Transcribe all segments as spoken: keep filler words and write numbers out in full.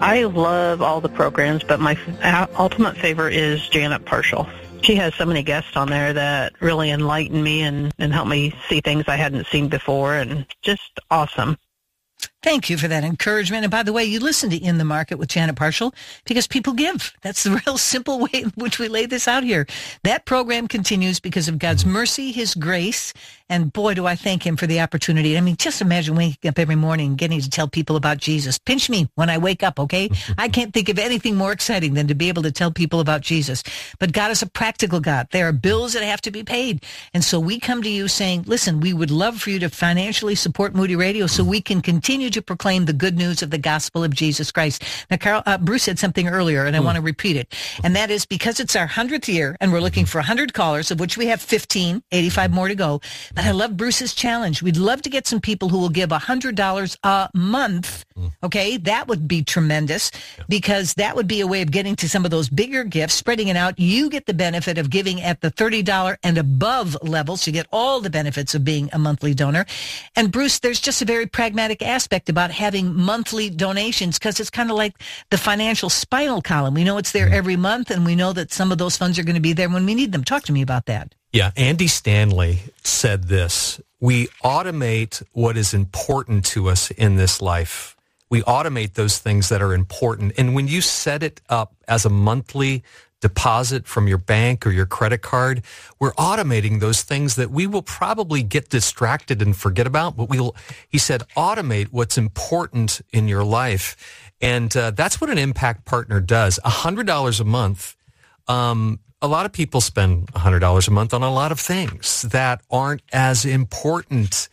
I love all the programs, but my f- ultimate favorite is Janet Parshall. She has so many guests on there that really enlighten me and, and help me see things I hadn't seen before, and just awesome. Thank you for that encouragement. And by the way, you listen to In the Market with Janet Parshall because people give. That's the real simple way in which we lay this out here. That program continues because of God's mercy, His grace, and boy, do I thank Him for the opportunity. I mean, just imagine waking up every morning and getting to tell people about Jesus. Pinch me when I wake up, okay? I can't think of anything more exciting than to be able to tell people about Jesus. But God is a practical God. There are bills that have to be paid. And so we come to you saying, listen, we would love for you to financially support Moody Radio so we can continue to proclaim the good news of the gospel of Jesus Christ. Now, Carl, uh, Bruce said something earlier, and I mm. want to repeat it. And that is because it's our hundredth year, and we're looking for one hundred callers, of which we have fifteen, eighty-five more to go. But I love Bruce's challenge. We'd love to get some people who will give one hundred dollars a month. Mm. Okay, that would be tremendous yeah. because that would be a way of getting to some of those bigger gifts, spreading it out. You get the benefit of giving at the thirty dollars and above level, so you get all the benefits of being a monthly donor. And Bruce, there's just a very pragmatic aspect about having monthly donations because it's kind of like the financial spinal column. We know it's there every month, and we know that some of those funds are going to be there when we need them. Talk to me about that. Yeah, Andy Stanley said this: we automate what is important to us in this life. We automate those things that are important. And when you set it up as a monthly deposit from your bank or your credit card, we're automating those things that we will probably get distracted and forget about. But we'll, he said, automate what's important in your life. And uh, that's what an impact partner does. one hundred dollars a month. Um, a lot of people spend one hundred dollars a month on a lot of things that aren't as important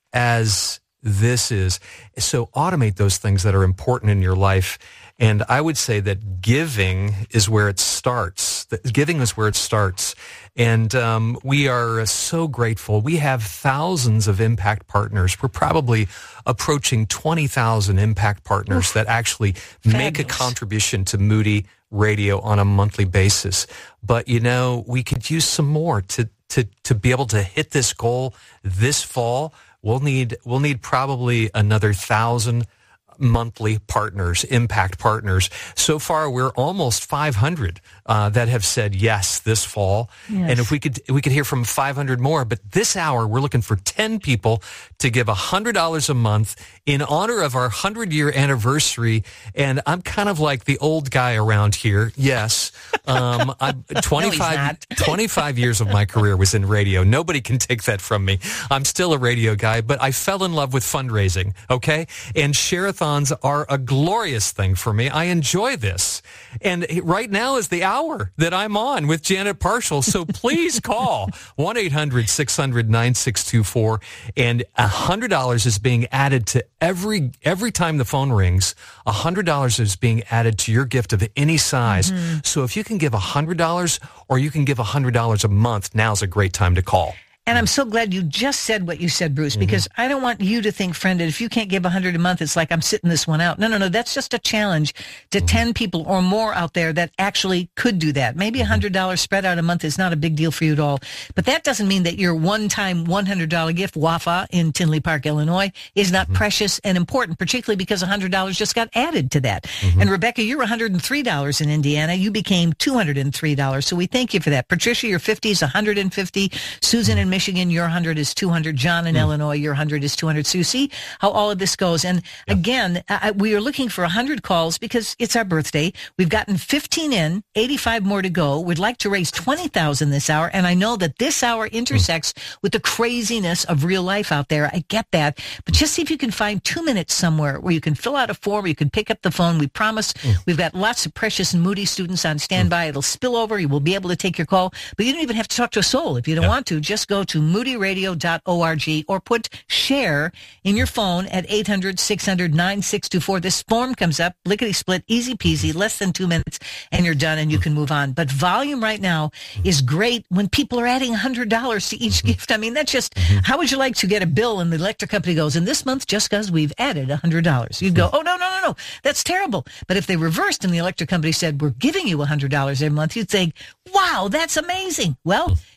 as this is. So automate those things that are important in your life. And I would say that giving is where it starts. Giving is where it starts. And um, we are so grateful. We have thousands of impact partners. We're probably approaching twenty thousand impact partners Oof. that actually Fabulous. make a contribution to Moody Radio on a monthly basis. But, you know, we could use some more to, to, to be able to hit this goal this fall. We'll need, we'll need probably another thousand monthly partners, impact partners. So far, we're almost five hundred uh, that have said yes this fall. Yes. And if we could, we could hear from five hundred more. But this hour, we're looking for ten people to give one hundred dollars a month in honor of our hundred-year anniversary. And I'm kind of like the old guy around here. Yes. Um, I'm twenty-five, no, twenty-five years of my career was in radio. Nobody can take that from me. I'm still a radio guy, but I fell in love with fundraising, okay? And Share-a-thons are a glorious thing for me. I enjoy this. And right now is the hour that I'm on with Janet Parshall. So please call one eight hundred six hundred nine six two four. And one hundred dollars is being added to every every time the phone rings. one hundred dollars is being added to your gift of any size. Mm-hmm. So if you can give one hundred dollars or you can give one hundred dollars a month, now's a great time to call. And I'm so glad you just said what you said, Bruce, because mm-hmm. I don't want you to think, friend, that if you can't give one hundred a month, it's like I'm sitting this one out. No, no, no. That's just a challenge to mm-hmm. ten people or more out there that actually could do that. Maybe a one hundred dollars spread out a month is not a big deal for you at all. But that doesn't mean that your one-time one hundred dollars gift, W A F A, in Tinley Park, Illinois, is not mm-hmm. precious and important, particularly because one hundred dollars just got added to that. Mm-hmm. And Rebecca, you're one hundred three dollars in Indiana. You became two hundred three dollars. So we thank you for that. Patricia, your fifty is one hundred fifty. Susan in Michigan, your one hundred is two hundred. John in mm. Illinois, your one hundred is two hundred. So you see how all of this goes. And yeah. again, I, we are looking for one hundred calls because it's our birthday. We've gotten fifteen in, eighty-five more to go. We'd like to raise twenty thousand this hour. And I know that this hour intersects mm. with the craziness of real life out there. I get that. But just see if you can find two minutes somewhere where you can fill out a form, where you can pick up the phone. We promise mm. we've got lots of precious and Moody students on standby. Mm. It'll spill over. You will be able to take your call. But you don't even have to talk to a soul if you don't yeah. want to. Just go to moody radio dot org or put share in your phone at eight hundred six hundred nine six two four. This form comes up, lickety split, easy peasy, less than two minutes, and you're done and you can move on. But volume right now is great when people are adding one hundred dollars to each gift. I mean, that's just, how would you like to get a bill and the electric company goes, and this month, just because we've added one hundred dollars. You'd go, oh, no, no, no, no, that's terrible. But if they reversed and the electric company said, we're giving you one hundred dollars every month, you'd say, wow, that's amazing. Well,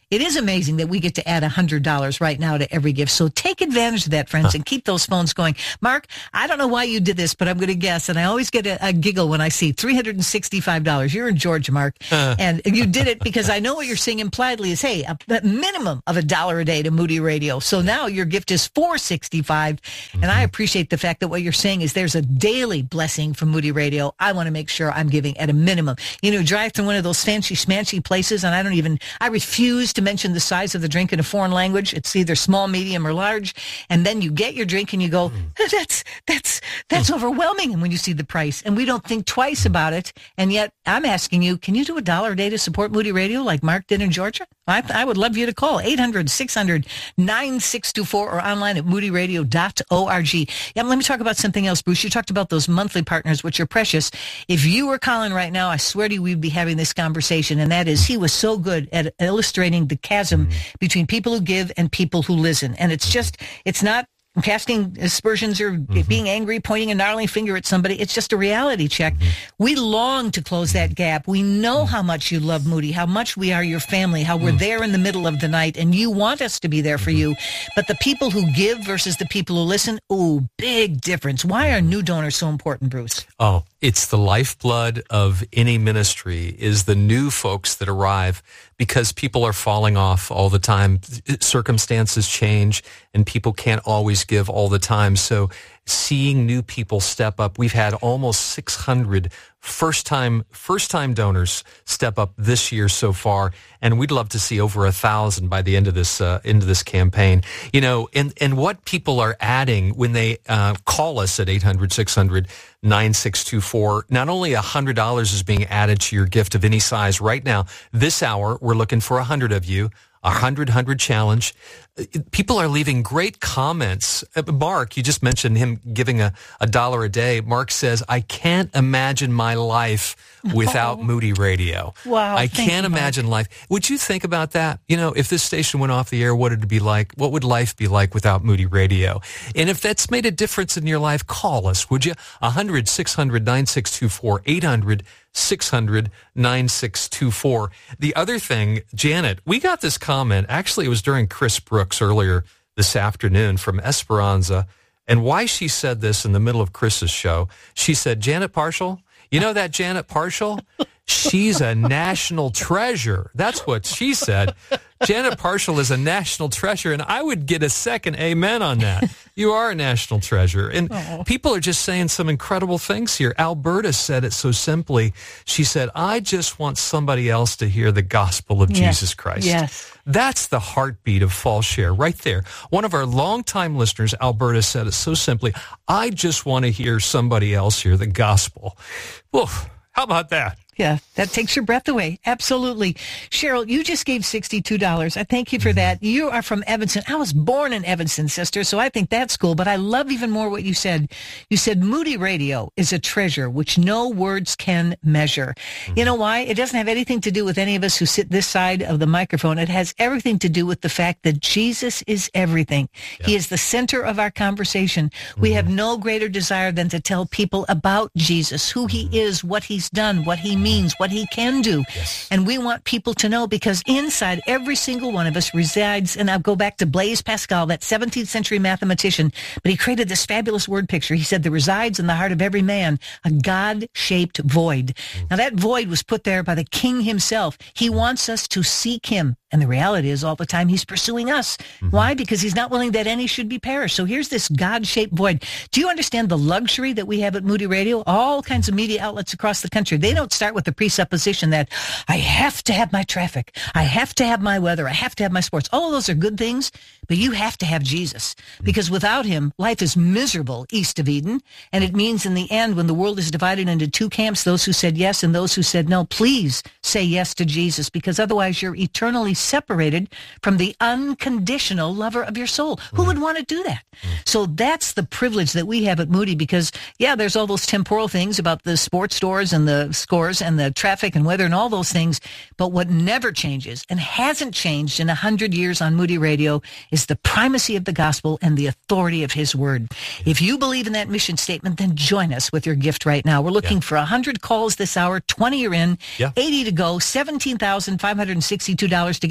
It is amazing that we get to add one hundred dollars right now to every gift. So take advantage of that, friends, huh. and keep those phones going. Mark, I don't know why you did this, but I'm going to guess, and I always get a, a giggle when I see three hundred sixty-five dollars. You're in Georgia, Mark, uh. and you did it because I know what you're saying impliedly is, hey, a, a minimum of a dollar a day to Moody Radio. So now your gift is four hundred sixty-five dollars, mm-hmm. and I appreciate the fact that what you're saying is there's a daily blessing from Moody Radio. I want to make sure I'm giving at a minimum. You know, drive through one of those fancy schmancy places, and I don't even, I refuse to mention the size of the drink in a foreign language. It's either small, medium, or large. And then you get your drink and you go, that's, that's, that's overwhelming. And when you see the price, and we don't think twice about it. And yet I'm asking you, can you do a dollar a day to support Moody Radio like Mark did in Georgia? I, I would love you to call eight hundred, six hundred, nine six two four or online at moody radio dot org. Yeah, let me talk about something else, Bruce. You talked about those monthly partners, which are precious. If you were calling right now, I swear to you, we'd be having this conversation. And that is, he was so good at illustrating the chasm mm-hmm. between people who give and people who listen. And it's just, it's not casting aspersions or mm-hmm. being angry, pointing a gnarly finger at somebody. It's just a reality check. Mm-hmm. We long to close that gap. We know mm-hmm. how much you love Moody, how much we are your family, how we're mm-hmm. there in the middle of the night, and you want us to be there for mm-hmm. you. But the people who give versus the people who listen, ooh, big difference. Why are new donors so important, Bruce? Oh, it's the lifeblood of any ministry is the new folks that arrive, because people are falling off all the time. Circumstances change and people can't always give all the time. So seeing new people step up, we've had almost six hundred first time, first time donors step up this year so far. And we'd love to see over a thousand by the end of this, uh, into this campaign. You know, and, and what people are adding when they, uh, call us at eight hundred, six hundred, nine six two four, not only one hundred dollars is being added to your gift of any size right now. This hour, we're looking for one hundred of you. A hundred hundred challenge. People are leaving great comments. Mark, you just mentioned him giving a, a dollar a day. Mark says, I can't imagine my life without oh. Moody Radio. Wow. I can't you, imagine Mark. life. Would you think about that? You know, if this station went off the air, what would it be like? What would life be like without Moody Radio? And if that's made a difference in your life, call us, would you? one hundred, six hundred, nine six two four, eight hundred, six hundred, nine six two four. The other thing, Janet, we got this comment. Actually, it was during Chris Brooks earlier this afternoon from Esperanza. And why she said this in the middle of Chris's show, she said, Janet Parshall, you know that Janet Parshall? She's a national treasure. That's what she said. Janet Parshall is a national treasure, and I would get a second amen on that. You are a national treasure. And oh. people are just saying some incredible things here. Alberta said it so simply. She said, I just want somebody else to hear the gospel of yes. Jesus Christ. Yes. That's the heartbeat of Fall Share right there. One of our longtime listeners, Alberta, said it so simply. I just want to hear somebody else hear the gospel. Woof. How about that? Yeah, that takes your breath away. Absolutely. Cheryl, you just gave sixty-two dollars. I thank you for mm-hmm. that. You are from Evanston. I was born in Evanston, sister, so I think that's cool. But I love even more what you said. You said Moody Radio is a treasure which no words can measure. Mm-hmm. You know why? It doesn't have anything to do with any of us who sit this side of the microphone. It has everything to do with the fact that Jesus is everything. Yeah. He is the center of our conversation. Mm-hmm. We have no greater desire than to tell people about Jesus, who mm-hmm. he is, what he's done, what he means, what he can do. Yes. And we want people to know, because inside every single one of us resides, and I'll go back to Blaise Pascal, that seventeenth century mathematician, but he created this fabulous word picture. He said there resides in the heart of every man a God-shaped void. Mm. Now that void was put there by the King himself. He wants us to seek him. And the reality is all the time he's pursuing us. Mm-hmm. Why? Because he's not willing that any should be perished. So here's this God-shaped void. Do you understand the luxury that we have at Moody Radio? All kinds of media outlets across the country, they don't start with the presupposition that I have to have my traffic, I have to have my weather, I have to have my sports. All of those are good things, but you have to have Jesus. Because without him, life is miserable east of Eden. And it means in the end, when the world is divided into two camps, those who said yes and those who said no, please say yes to Jesus, because otherwise you're eternally separated from the unconditional lover of your soul. Mm. Who would want to do that? Mm. So that's the privilege that we have at Moody, because, yeah, there's all those temporal things about the sports stores and the scores and the traffic and weather and all those things. But what never changes and hasn't changed in a hundred years on Moody Radio is the primacy of the gospel and the authority of his word. Yeah. If you believe in that mission statement, then join us with your gift right now. We're looking yeah. for one hundred calls this hour, twenty are in, yeah. eighty to go, seventeen thousand five hundred sixty-two dollars to get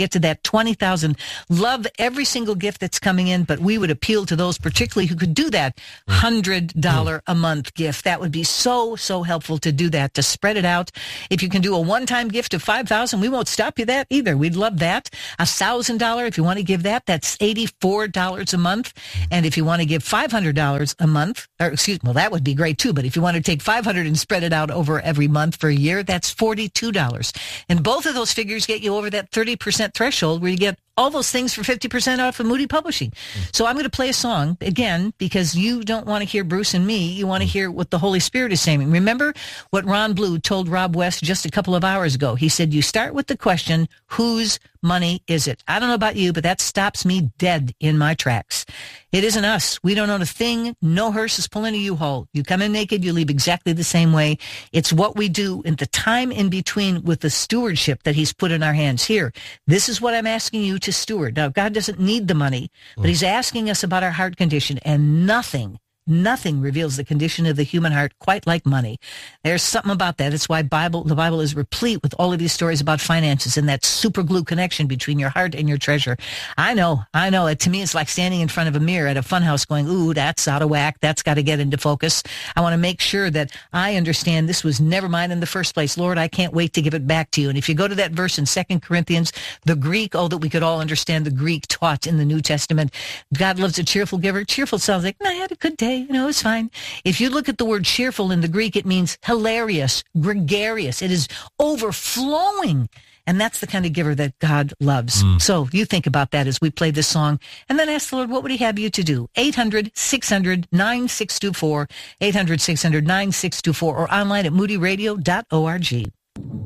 get to that twenty thousand. Love every single gift that's coming in, but we would appeal to those particularly who could do that one hundred dollars a month gift. That would be so, so helpful to do that, to spread it out. If you can do a one-time gift of five thousand dollars, we won't stop you that either. We'd love that. one thousand dollars, if you want to give that, that's eighty-four dollars a month. And if you want to give five hundred dollars a month, or excuse me, well, that would be great too. But if you want to take five hundred dollars and spread it out over every month for a year, that's forty-two dollars. And both of those figures get you over that thirty percent threshold where you get all those things for fifty percent off of Moody Publishing. So I'm going to play a song, again, because you don't want to hear Bruce and me. You want to hear what the Holy Spirit is saying. Remember what Ron Blue told Rob West just a couple of hours ago. He said, you start with the question, whose money is it? I don't know about you, but that stops me dead in my tracks. It isn't us. We don't own a thing. No hearse is pulling a U-Haul. You come in naked, you leave exactly the same way. It's what we do in the time in between with the stewardship that he's put in our hands. Here, this is what I'm asking you to steward. Now, God doesn't need the money, but he's asking us about our heart condition, and nothing Nothing reveals the condition of the human heart quite like money. There's something about that. It's why Bible, the Bible is replete with all of these stories about finances and that super glue connection between your heart and your treasure. I know, I know. It, to me, it's like standing in front of a mirror at a funhouse going, ooh, that's out of whack. That's got to get into focus. I want to make sure that I understand this was never mine in the first place. Lord, I can't wait to give it back to you. And if you go to that verse in Second Corinthians, the Greek, oh, that we could all understand the Greek taught in the New Testament. God loves a cheerful giver. Cheerful sounds like, no, I had a good day. You know, it's fine. If you look at the word cheerful in the Greek, it means hilarious, gregarious. It is overflowing. And that's the kind of giver that God loves. Mm. So you think about that as we play this song, and then ask the Lord, what would he have you to do? eight hundred, six hundred, nine six two four, eight hundred, six hundred, nine six two four, or online at moody radio dot org.